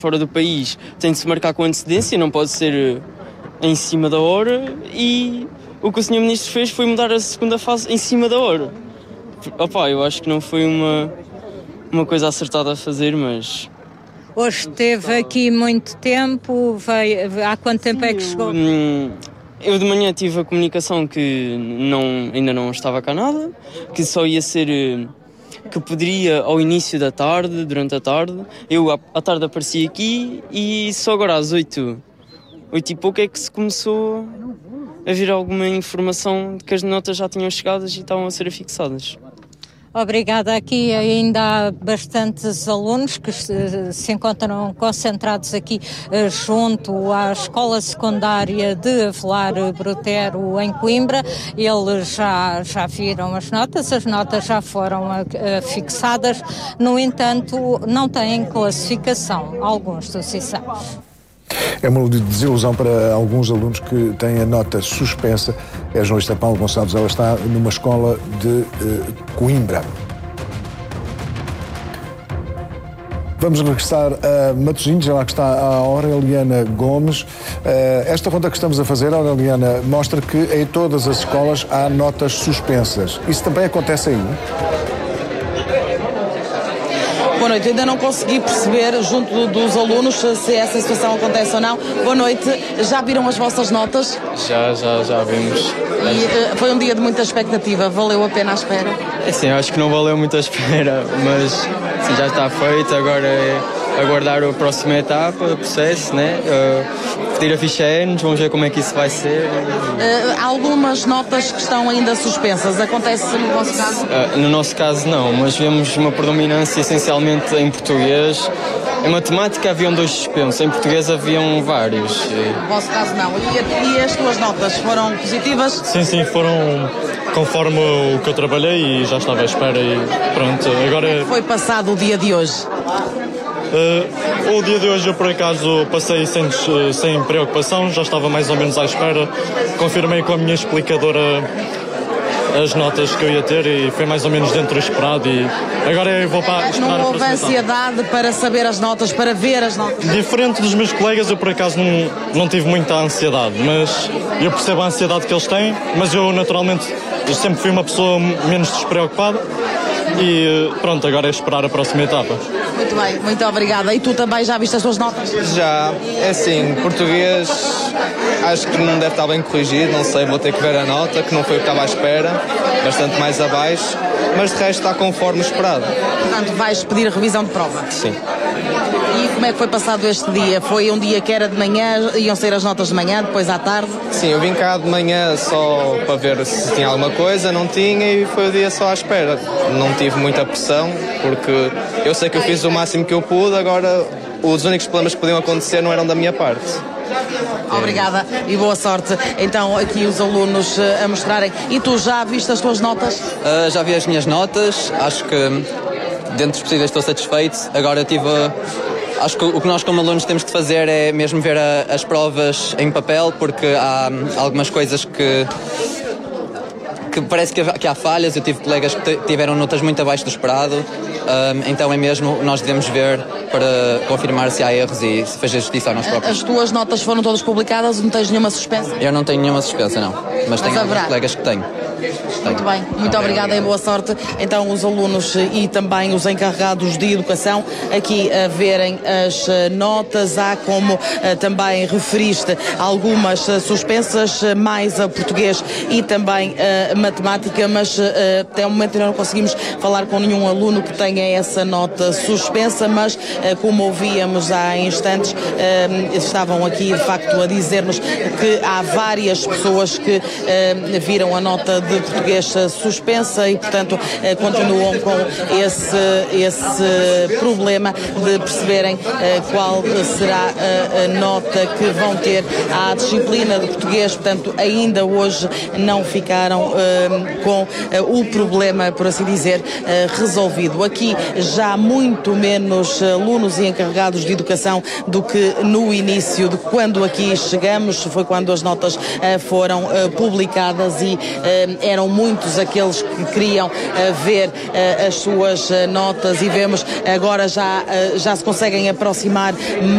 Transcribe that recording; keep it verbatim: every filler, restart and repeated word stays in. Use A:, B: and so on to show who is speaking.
A: Fora do país tem de se marcar com antecedência, não pode ser em cima da hora, e o que o senhor Ministro fez foi mudar a segunda fase em cima da hora. Opa, eu acho que não foi uma, uma coisa acertada a fazer, mas...
B: Hoje esteve aqui muito tempo, veio, há quanto tempo é que chegou?
A: Eu de manhã tive a comunicação que não, ainda não estava cá nada, que só ia ser... que poderia ao início da tarde, durante a tarde. Eu à, à tarde apareci aqui e só agora às oito, oito e pouco é que se começou a vir alguma informação de que as notas já tinham chegado e estavam a ser afixadas.
B: Obrigada. Aqui ainda há bastantes alunos que se, se encontram concentrados aqui eh, junto à Escola Secundária de Avelar Brotero, em Coimbra. Eles já, já viram as notas, as notas já foram uh, fixadas, no entanto, não têm classificação, alguns dos exames.
C: É uma desilusão para alguns alunos que têm a nota suspensa. É a jornalista Paula Gonçalves, ela está numa escola de uh, Coimbra. Vamos regressar a Matosinhos, já lá que está a Aureliana Gomes. Uh, esta ronda que estamos a fazer, Aureliana, mostra que em todas as escolas há notas suspensas. Isso também acontece aí?
D: Boa noite, ainda não consegui perceber junto dos alunos se essa situação acontece ou não. Boa noite, já viram as vossas notas?
A: Já, já, já vimos.
D: E uh, foi um dia de muita expectativa, valeu a pena a espera?
A: É sim, acho que não valeu muito a espera, mas sim, já está feito, agora é aguardar a próxima etapa do processo, né? Uh, pedir a ficha N, vamos ver como é que isso vai ser.
D: Uh, há algumas notas que estão ainda suspensas, acontece no vosso caso?
A: Uh, no nosso caso não, mas vemos uma predominância essencialmente em português. Em matemática haviam dois suspensos, em português haviam vários.
D: No vosso caso não. E, e as tuas notas foram positivas?
E: Sim, sim, foram conforme o que eu trabalhei e já estava à espera e pronto. Agora...
D: Como é que foi passado o dia de hoje?
E: Uh, o dia de hoje eu por acaso passei sem, sem preocupação, já estava mais ou menos à espera. Confirmei com a minha explicadora as notas que eu ia ter e foi mais ou menos dentro do esperado, e agora eu vou para esperar.
D: Não houve ansiedade para saber as notas, para ver as notas?
E: Diferente dos meus colegas, eu por acaso não, não tive muita ansiedade, mas eu percebo a ansiedade que eles têm, mas eu naturalmente eu sempre fui uma pessoa menos despreocupada e pronto, agora é esperar a próxima etapa.
D: Muito bem, muito obrigada. E tu também já viste as tuas notas?
F: Já, é assim, português acho que não deve estar bem corrigido, não sei, vou ter que ver a nota, que não foi o que estava à espera, bastante mais abaixo, mas de resto está conforme esperado.
D: Portanto, vais pedir a revisão de prova?
F: Sim.
D: E como é que foi passado este dia? Foi um dia que era de manhã, iam sair as notas de manhã, depois à tarde?
F: Sim, eu vim cá de manhã só para ver se tinha alguma coisa, não tinha, e foi o dia só à espera. Não tive muita pressão, porque eu sei que eu fiz o máximo que eu pude, agora os únicos problemas que podiam acontecer não eram da minha parte.
D: Obrigada e boa sorte. Então, aqui os alunos a mostrarem. E tu já viste as tuas notas?
G: Uh, já vi as minhas notas, acho que dentro dos possíveis estou satisfeito. Agora tive... Acho que o que nós como alunos temos de fazer é mesmo ver a, as provas em papel, porque há algumas coisas que... que parece que, que há falhas. Eu tive colegas que tiveram notas muito abaixo do esperado, um, então é mesmo, nós devemos ver para confirmar se há erros e se fez a justiça a nós próprios.
D: As tuas notas foram todas publicadas, não tens nenhuma suspensa?
G: Eu não tenho nenhuma suspensa, não, mas, mas tenho alguns colegas que têm.
D: Muito bem, muito obrigada e boa sorte. Então os alunos e também os encarregados de educação aqui a verem as notas. Há, como também referiste, algumas suspensas, mais a português e também a matemática, mas até o momento ainda não conseguimos falar com nenhum aluno que tenha essa nota suspensa, mas como ouvíamos há instantes, estavam aqui de facto a dizer-nos que há várias pessoas que viram a nota de português suspensa e, portanto, continuam com esse, esse problema de perceberem qual será a nota que vão ter à disciplina de português. Portanto, ainda hoje não ficaram com o problema, por assim dizer, resolvido. Aqui já muito menos alunos e encarregados de educação do que no início de quando aqui chegamos, foi quando as notas foram publicadas, e eram muitos aqueles que queriam uh, ver uh, as suas uh, notas, e vemos agora já, uh, já se conseguem aproximar